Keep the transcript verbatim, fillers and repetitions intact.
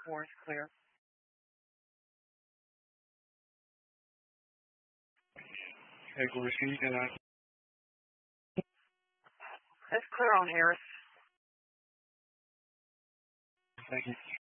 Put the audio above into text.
four is clear. Okay, Gorski, and I. It's clear on Harris. Thank you.